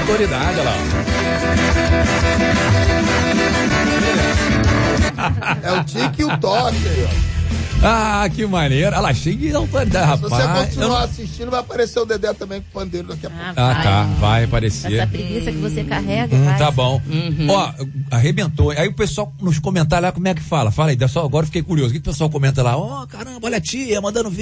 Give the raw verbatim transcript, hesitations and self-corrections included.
autoridade, olha lá. É o tique e o toque aí, ó. Ah, que maneiro. Olha lá, cheio de autoridade, rapaz. Se você continuar não... assistindo, vai aparecer o Dedé também com o pandeiro daqui a pouco. Ah, ah tá. Vai aparecer. Essa preguiça que você carrega. Hum, vai. tá bom. Uhum. Ó, arrebentou. Aí o pessoal nos comentários lá, como é que fala? Fala aí, pessoal, agora eu fiquei curioso. O que o pessoal comenta lá? Ó, oh, caramba, olha a tia, mandando ver.